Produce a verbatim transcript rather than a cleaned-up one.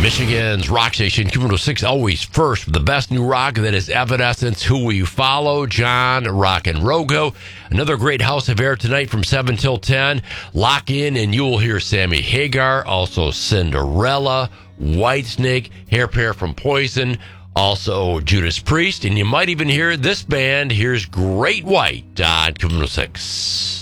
Michigan's rock station, Q one oh six, always first with the best new rock. That is Evanescence, Who Will You Follow, John Rock and Rogo. Another great House of Air tonight from seven till ten. Lock in and you will hear Sammy Hagar, also Cinderella, Whitesnake, Hair Pair from Poison, also Judas Priest, and you might even hear this band. Here's Great White on Q one oh six.